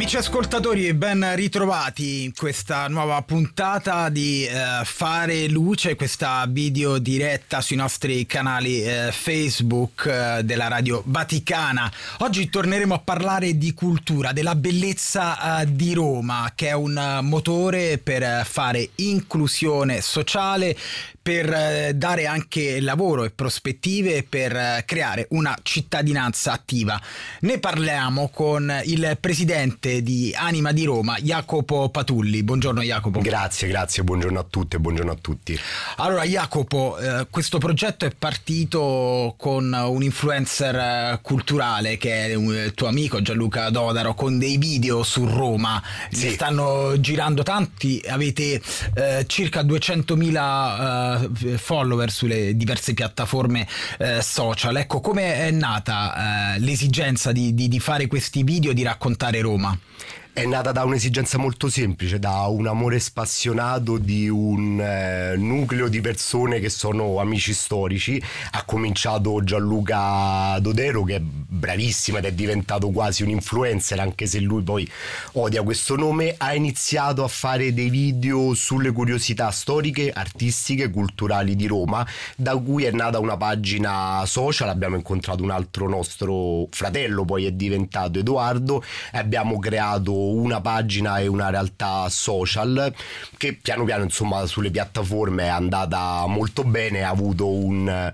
Amici ascoltatori, ben ritrovati in questa nuova puntata di Fare Luce, questa video diretta sui nostri canali Facebook della Radio Vaticana. Oggi torneremo a parlare di cultura, della bellezza di Roma, che è un motore per fare inclusione sociale, per dare anche lavoro e prospettive, per creare una cittadinanza attiva. Ne parliamo con il presidente di Anima di Roma, Jacopo Patulli. Buongiorno Jacopo. Grazie, buongiorno a tutte e buongiorno a tutti. Allora Jacopo, questo progetto è partito con un influencer culturale che è il tuo amico Gianluca Dodaro, con dei video su Roma. Sì. Stanno girando tanti, avete circa 200.000 follower sulle diverse piattaforme social. Ecco, come è nata l'esigenza di fare questi video, di raccontare Roma? È nata da un'esigenza molto semplice, da un amore spassionato di un nucleo di persone che sono amici storici. Ha cominciato Gianluca Dodaro, che è bravissimo ed è diventato quasi un influencer, anche se lui poi odia questo nome. Ha iniziato a fare dei video sulle curiosità storiche, artistiche, culturali di Roma, da cui è nata una pagina social. Abbiamo incontrato un altro nostro fratello, poi è diventato Edoardo, e abbiamo creato una pagina e una realtà social che piano piano, insomma, sulle piattaforme è andata molto bene, ha avuto un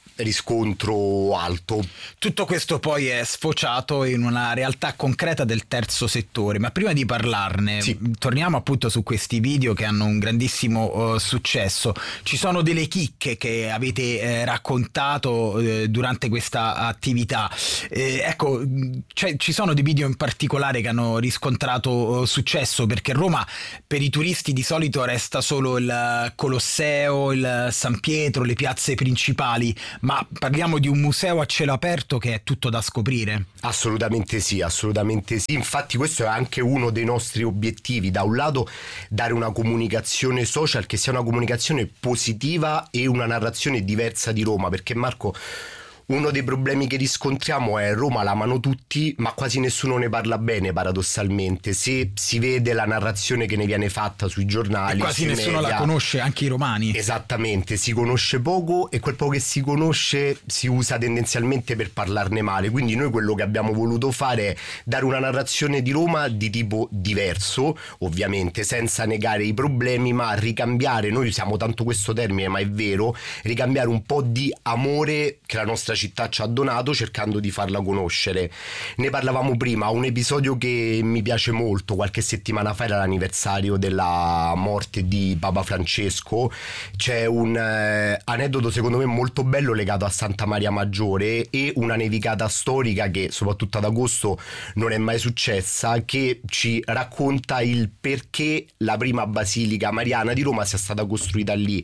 riscontro alto. Tutto questo poi è sfociato in una realtà concreta del terzo settore, ma prima di parlarne torniamo appunto su questi video che hanno un grandissimo successo. Ci sono delle chicche che avete raccontato durante questa attività, ecco, ci sono dei video in particolare che hanno riscontrato successo, perché Roma per i turisti di solito resta solo il Colosseo, il San Pietro, le piazze principali, ma parliamo di un museo a cielo aperto che è tutto da scoprire. Assolutamente sì. Infatti questo è anche uno dei nostri obiettivi: da un lato dare una comunicazione social che sia una comunicazione positiva e una narrazione diversa di Roma, perché Marco, uno dei problemi che riscontriamo è Roma l'amano tutti, ma quasi nessuno ne parla bene, paradossalmente. Se si vede la narrazione che ne viene fatta sui giornali, e quasi nessuno la conosce, anche i romani. Esattamente, si conosce poco, e quel poco che si conosce si usa tendenzialmente per parlarne male. Quindi noi quello che abbiamo voluto fare è dare una narrazione di Roma di tipo diverso, ovviamente senza negare i problemi, ma ricambiare, noi usiamo tanto questo termine ma è vero, ricambiare un po' di amore che la nostra città ci ha donato, cercando di farla conoscere. Ne parlavamo prima, un episodio che mi piace molto, qualche settimana fa era l'anniversario della morte di Papa Francesco. C'è un aneddoto secondo me molto bello legato a Santa Maria Maggiore e una nevicata storica che soprattutto ad agosto non è mai successa, che ci racconta il perché la prima basilica mariana di Roma sia stata costruita lì.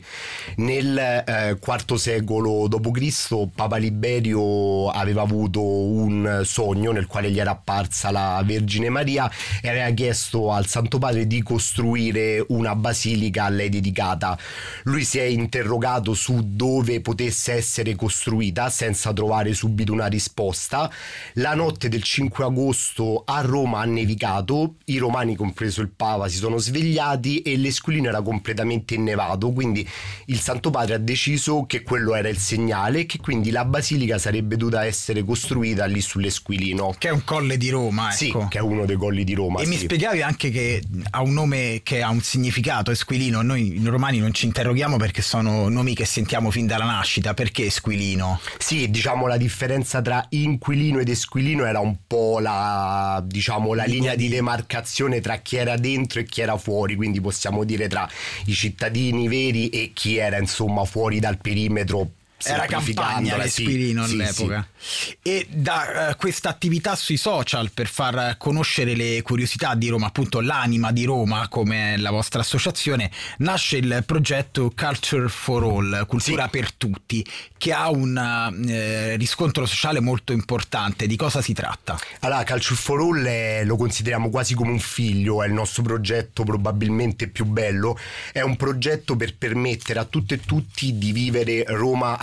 Nel IV secolo d.C. Papa Liberio aveva avuto un sogno nel quale gli era apparsa la Vergine Maria e aveva chiesto al Santo Padre di costruire una basilica a lei dedicata. Lui si è interrogato su dove potesse essere costruita senza trovare subito una risposta. La notte del 5 agosto a Roma ha nevicato, i romani compreso il Papa si sono svegliati e l'Esquilino era completamente innevato, quindi il Santo Padre ha deciso che quello era il segnale, che quindi la basilica sarebbe dovuta essere costruita lì sull'Esquilino, che è un colle di Roma, ecco. Sì, che è uno dei colli di Roma. E mi spiegavi anche che ha un nome che ha un significato, Esquilino. Noi romani non ci interroghiamo perché sono nomi che sentiamo fin dalla nascita. Perché Esquilino? Sì, diciamo la differenza tra inquilino ed esquilino era un po' la linea di demarcazione tra chi era dentro e chi era fuori, quindi possiamo dire tra i cittadini veri e chi era insomma fuori dal perimetro. Era campagna l'Esquilino all'epoca. Sì. E da questa attività sui social per far conoscere le curiosità di Roma, appunto l'Anima di Roma, come la vostra associazione, nasce il progetto Culture for All, cultura per tutti, che ha un riscontro sociale molto importante. Di cosa si tratta? Allora, Culture for All lo consideriamo quasi come un figlio, è il nostro progetto probabilmente più bello. È un progetto per permettere a tutte e tutti di vivere Roma a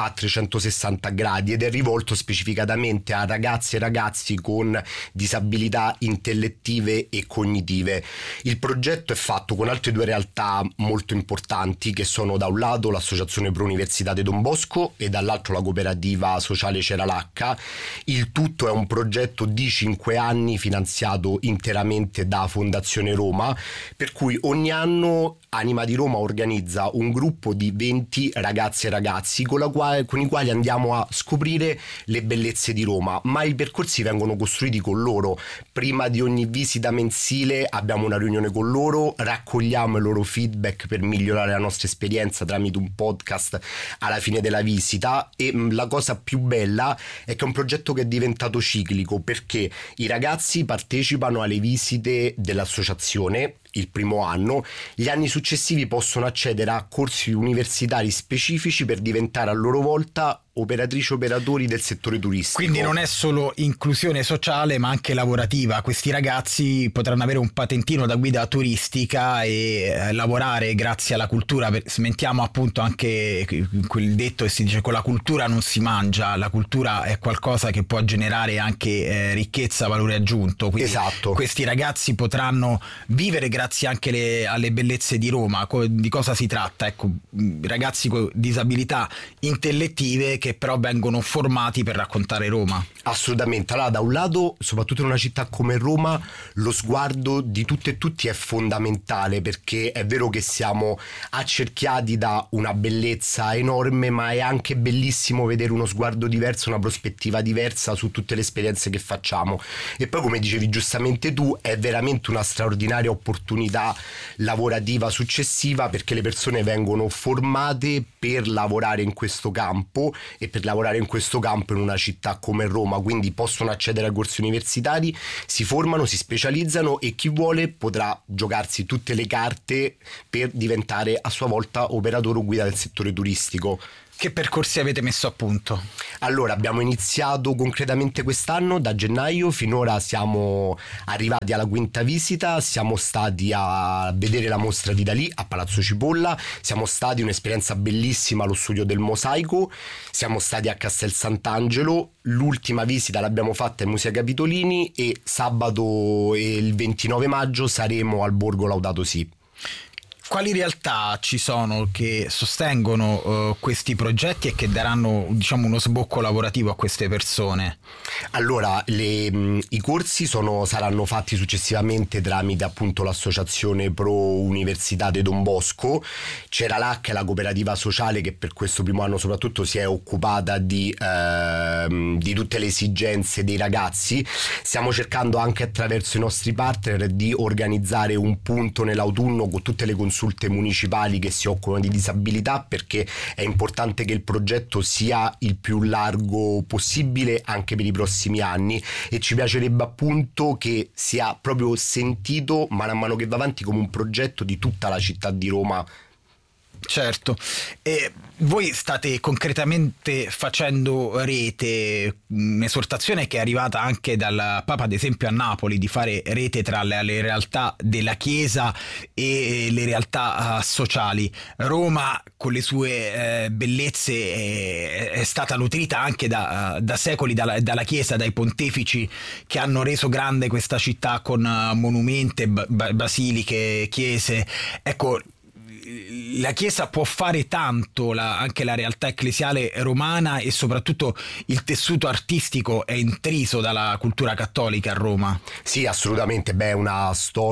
a 360 gradi ed è rivolto specificatamente a ragazze e ragazzi con disabilità intellettive e cognitive. Il progetto è fatto con altre 2 realtà molto importanti, che sono da un lato l'Associazione Pro Università di Don Bosco e dall'altro la cooperativa sociale Ceralacca. Il tutto è un progetto di 5 anni finanziato interamente da Fondazione Roma, per cui ogni anno Anima di Roma organizza un gruppo di 20 ragazze e ragazzi con i quali andiamo a scoprire le bellezze di Roma, ma i percorsi vengono costruiti con loro. Prima di ogni visita mensile abbiamo una riunione con loro, raccogliamo i loro feedback per migliorare la nostra esperienza tramite un podcast alla fine della visita, e la cosa più bella è che è un progetto che è diventato ciclico, perché i ragazzi partecipano alle visite dell'associazione il primo anno, gli anni successivi possono accedere a corsi universitari specifici per diventare a loro volta operatrici operatori del settore turistico. Quindi non è solo inclusione sociale ma anche lavorativa. Questi ragazzi potranno avere un patentino da guida turistica e lavorare grazie alla cultura. Smentiamo appunto anche quel detto che si dice: con la cultura non si mangia. La cultura è qualcosa che può generare anche ricchezza, valore aggiunto. Quindi esatto. Questi ragazzi potranno vivere grazie anche alle bellezze di Roma. Di cosa si tratta? Ecco, ragazzi con disabilità intellettive che però vengono formati per raccontare Roma. Assolutamente. Allora, da un lato, soprattutto in una città come Roma, lo sguardo di tutte e tutti è fondamentale, perché è vero che siamo accerchiati da una bellezza enorme, ma è anche bellissimo vedere uno sguardo diverso, una prospettiva diversa su tutte le esperienze che facciamo. E poi, come dicevi giustamente tu, è veramente una straordinaria opportunità lavorativa successiva, perché le persone vengono formate per lavorare in questo campo e per lavorare in questo campo in una città come Roma, quindi possono accedere ai corsi universitari, si formano, si specializzano e chi vuole potrà giocarsi tutte le carte per diventare a sua volta operatore o guida del settore turistico. Che percorsi avete messo a punto? Allora, abbiamo iniziato concretamente quest'anno, da gennaio. Finora siamo arrivati alla 5ª visita, siamo stati a vedere la mostra di Dalì a Palazzo Cipolla, siamo stati un'esperienza bellissima allo studio del Mosaico, siamo stati a Castel Sant'Angelo, l'ultima visita l'abbiamo fatta ai Musei Capitolini e sabato il 29 maggio saremo al Borgo Laudato Si. Quali realtà ci sono che sostengono questi progetti e che daranno, diciamo, uno sbocco lavorativo a queste persone? Allora, i corsi saranno fatti successivamente tramite appunto l'associazione Pro Università di Don Bosco. Ceralacca è la cooperativa sociale che per questo primo anno soprattutto si è occupata di tutte le esigenze dei ragazzi. Stiamo cercando anche attraverso i nostri partner di organizzare un punto nell'autunno con tutte le consulte municipali che si occupano di disabilità, perché è importante che il progetto sia il più largo possibile anche per i prossimi anni, e ci piacerebbe appunto che sia proprio sentito man mano che va avanti come un progetto di tutta la città di Roma. Certo, e voi state concretamente facendo rete, un'esortazione che è arrivata anche dal Papa ad esempio a Napoli, di fare rete tra le realtà della Chiesa e le realtà sociali. Roma con le sue bellezze è stata nutrita anche da secoli dalla Chiesa, dai pontefici che hanno reso grande questa città con monumenti, basiliche, chiese. Ecco, la Chiesa può fare tanto, anche la realtà ecclesiale romana, e soprattutto il tessuto artistico è intriso dalla cultura cattolica a Roma. Sì, assolutamente. Beh, è una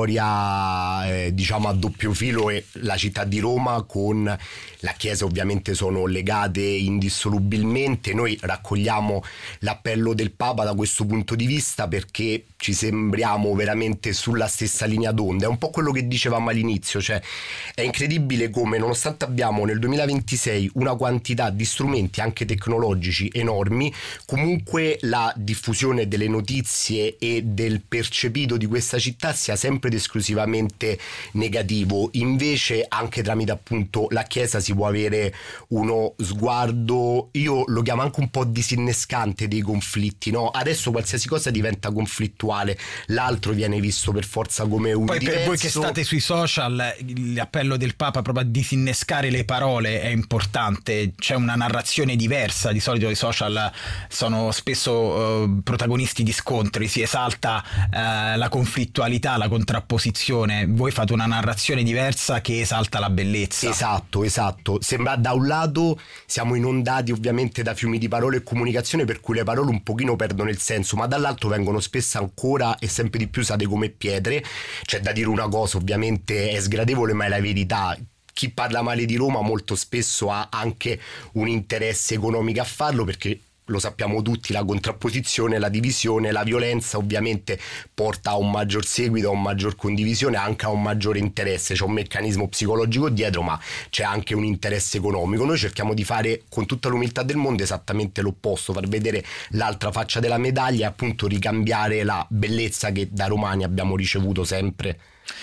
storia diciamo a doppio filo, e la città di Roma con la Chiesa ovviamente sono legate indissolubilmente. Noi raccogliamo l'appello del Papa da questo punto di vista, perché ci sembriamo veramente sulla stessa linea d'onda. È un po' quello che dicevamo all'inizio, cioè è incredibile come, nonostante abbiamo nel 2026 una quantità di strumenti anche tecnologici enormi, comunque la diffusione delle notizie e del percepito di questa città sia sempre ed esclusivamente negativo. Invece anche tramite appunto la Chiesa si può avere uno sguardo, io lo chiamo anche un po' disinnescante dei conflitti, no? Adesso qualsiasi cosa diventa conflittuale, quale l'altro viene visto per forza come un Poi diverso. per voi che state sui social, l'appello del Papa proprio a disinnescare le parole è importante, c'è una narrazione diversa, di solito i social sono spesso protagonisti di scontri, si esalta la conflittualità, la contrapposizione, voi fate una narrazione diversa che esalta la bellezza. Esatto, sembra, da un lato siamo inondati ovviamente da fiumi di parole e comunicazione per cui le parole un pochino perdono il senso, ma dall'altro vengono spesso ancora e sempre di più usate come pietre. C'è da dire una cosa, ovviamente è sgradevole ma è la verità: chi parla male di Roma molto spesso ha anche un interesse economico a farlo, perché lo sappiamo tutti, la contrapposizione, la divisione, la violenza ovviamente porta a un maggior seguito, a un maggior condivisione, anche a un maggiore interesse. C'è un meccanismo psicologico dietro, ma c'è anche un interesse economico. Noi cerchiamo di fare con tutta l'umiltà del mondo esattamente l'opposto, far vedere l'altra faccia della medaglia e appunto ricambiare la bellezza che da romani abbiamo ricevuto sempre.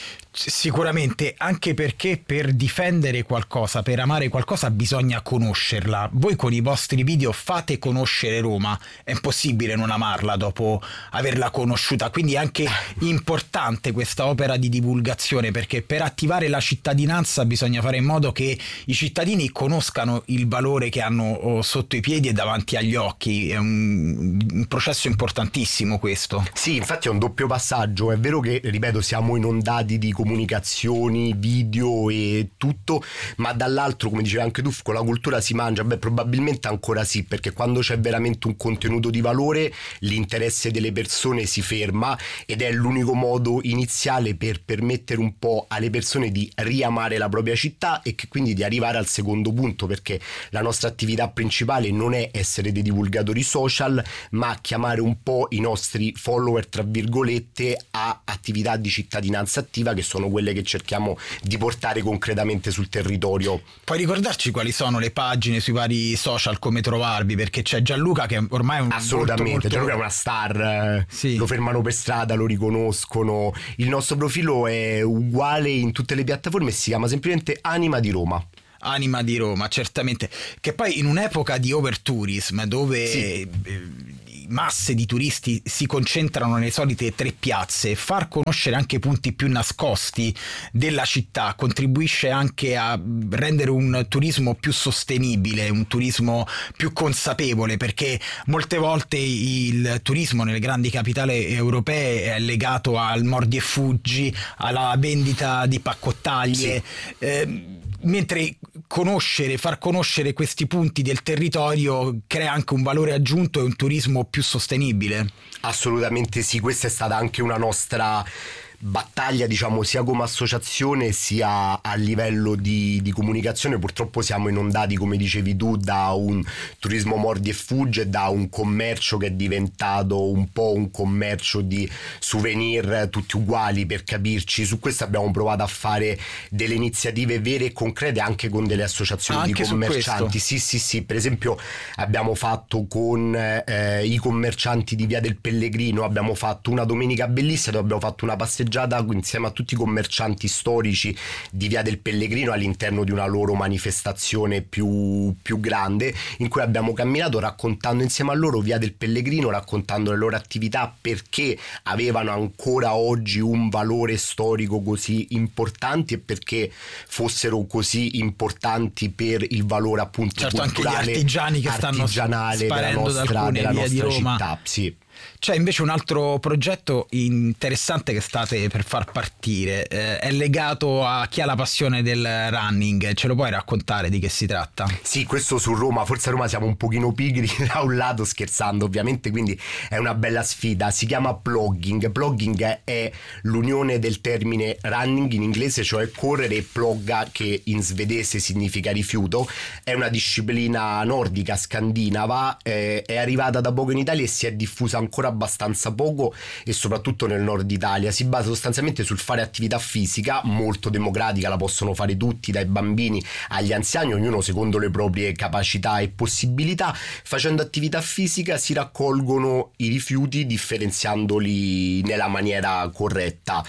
Sicuramente, anche perché per difendere qualcosa, per amare qualcosa bisogna conoscerla. Voi con i vostri video fate conoscere Roma, è impossibile non amarla dopo averla conosciuta, quindi è anche importante questa opera di divulgazione, perché per attivare la cittadinanza bisogna fare in modo che i cittadini conoscano il valore che hanno sotto i piedi e davanti agli occhi. È un processo importantissimo questo. Sì, infatti è un doppio passaggio. È vero che, ripeto, siamo inondati di comunicazioni, video e tutto, ma dall'altro, come diceva anche tu, con la cultura si mangia. Beh, probabilmente ancora sì, perché quando c'è veramente un contenuto di valore l'interesse delle persone si ferma, ed è l'unico modo iniziale per permettere un po' alle persone di riamare la propria città e che quindi di arrivare al secondo punto, perché la nostra attività principale non è essere dei divulgatori social, ma chiamare un po' i nostri follower, tra virgolette, a attività di cittadinanza attiva, che sono quelle che cerchiamo di portare concretamente sul territorio. Puoi ricordarci quali sono le pagine sui vari social, come trovarvi? Perché c'è Gianluca che ormai è un assolutamente, Gianluca è una star, sì. Lo fermano per strada, lo riconoscono. Il nostro profilo è uguale in tutte le piattaforme e si chiama semplicemente Anima di Roma. Anima di Roma, certamente, che poi in un'epoca di overtourism dove sì, masse di turisti si concentrano nelle solite tre piazze, far conoscere anche punti più nascosti della città contribuisce anche a rendere un turismo più sostenibile, un turismo più consapevole, perché molte volte il turismo nelle grandi capitali europee è legato al mordi e fuggi, alla vendita di paccottaglie, sì. Mentre far conoscere questi punti del territorio crea anche un valore aggiunto e un turismo più sostenibile. Assolutamente sì, questa è stata anche una nostra battaglia, diciamo, sia come associazione sia a livello di comunicazione. Purtroppo siamo inondati, come dicevi tu, da un turismo mordi e fugge, da un commercio che è diventato un po' un commercio di souvenir tutti uguali, per capirci. Su questo abbiamo provato a fare delle iniziative vere e concrete anche con delle associazioni anche di commercianti. Sì, per esempio abbiamo fatto con i commercianti di Via del Pellegrino, abbiamo fatto una domenica bellissima dove abbiamo fatto una passeggiata insieme a tutti i commercianti storici di Via del Pellegrino all'interno di una loro manifestazione più grande, in cui abbiamo camminato raccontando insieme a loro Via del Pellegrino, raccontando le loro attività, perché avevano ancora oggi un valore storico così importante e perché fossero così importanti per il valore appunto culturale, anche gli artigiani che stanno sparendo da alcune vie di Roma. Città, sì. C'è invece un altro progetto interessante che state per far partire, è legato a chi ha la passione del running. Ce lo puoi raccontare di che si tratta? Sì, questo su Roma, forse a Roma siamo un pochino pigri da un lato, scherzando ovviamente, quindi è una bella sfida. Si chiama plogging. Plogging è l'unione del termine running in inglese, cioè correre, e plogga, che in svedese significa rifiuto. È una disciplina nordica, scandinava, è arrivata da poco in Italia e si è diffusa ancora abbastanza poco, e soprattutto nel nord Italia. Si basa sostanzialmente sul fare attività fisica molto democratica, la possono fare tutti, dai bambini agli anziani, ognuno secondo le proprie capacità e possibilità. Facendo attività fisica si raccolgono i rifiuti differenziandoli nella maniera corretta.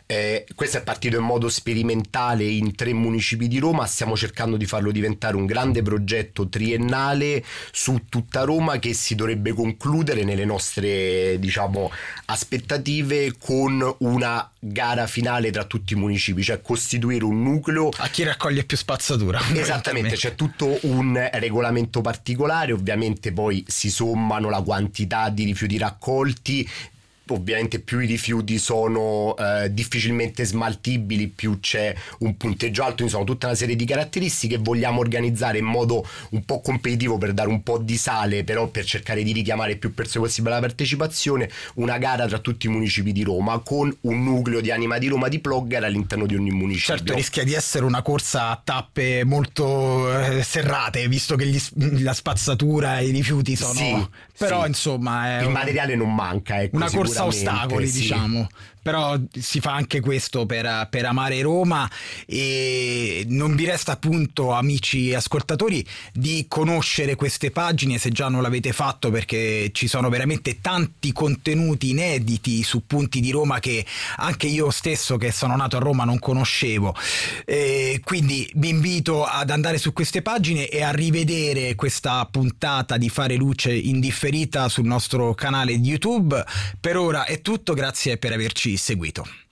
Questo è partito in modo sperimentale in 3 municipi di Roma, stiamo cercando di farlo diventare un grande progetto triennale su tutta Roma, che si dovrebbe concludere nelle nostre, diciamo, aspettative con una gara finale tra tutti i municipi, cioè costituire un nucleo a chi raccoglie più spazzatura. Esattamente, c'è tutto un regolamento particolare, ovviamente poi si sommano la quantità di rifiuti raccolti. Ovviamente più i rifiuti sono difficilmente smaltibili, più c'è un punteggio alto, quindi sono tutta una serie di caratteristiche. Vogliamo organizzare in modo un po' competitivo, per dare un po' di sale, però per cercare di richiamare più persone possibile alla partecipazione, una gara tra tutti i municipi di Roma, con un nucleo di Anima di Roma di blogger all'interno di ogni municipio. Certo, rischia di essere una corsa a tappe molto serrate, visto che la spazzatura e i rifiuti sono... Sì, però sì. Insomma il materiale non manca, ecco, una corsa a ostacoli, sì. Diciamo. Però si fa anche questo per amare Roma, e non vi resta, appunto, amici ascoltatori, di conoscere queste pagine se già non l'avete fatto, perché ci sono veramente tanti contenuti inediti su punti di Roma che anche io stesso, che sono nato a Roma, non conoscevo. Quindi vi invito ad andare su queste pagine e a rivedere questa puntata di Fare Luce in differita sul nostro canale di YouTube. Per ora è tutto, grazie per averci seguito.